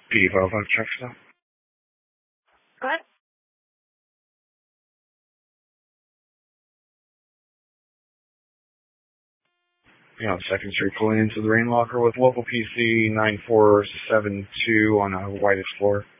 P5 check stop. What? Yeah, 2nd Street pulling into the rain locker with local PC 9472 on a White Explorer.